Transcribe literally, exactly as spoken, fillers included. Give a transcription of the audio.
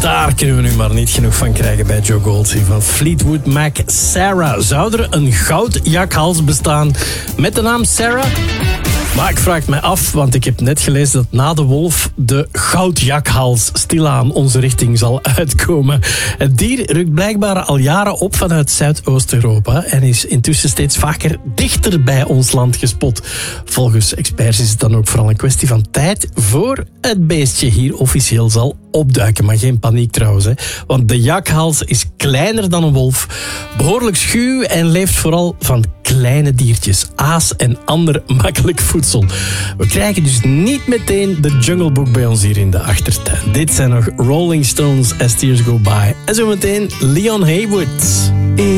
Daar kunnen we nu maar niet genoeg van krijgen bij Joe Goldsey van Fleetwood Mac. Sarah. Zou er een goudjakhals bestaan met de naam Sarah? Maar ik vraag het mij af, want ik heb net gelezen dat na de wolf de goudjakhals stilaan onze richting zal uitkomen. Het dier rukt blijkbaar al jaren op vanuit Zuidoost-Europa en is intussen steeds vaker dichter bij ons land gespot. Volgens experts is het dan ook vooral een kwestie van tijd voor het beestje hier officieel zal opduiken. Maar geen paniek trouwens, hè. Want de jakhals is kleiner dan een wolf, behoorlijk schuw en leeft vooral van kleine diertjes, aas en ander makkelijk voedsel. We krijgen dus niet meteen de Jungle Book bij ons hier in de achtertuin. Dit zijn nog Rolling Stones As Tears Go By. En zometeen Leon Haywood.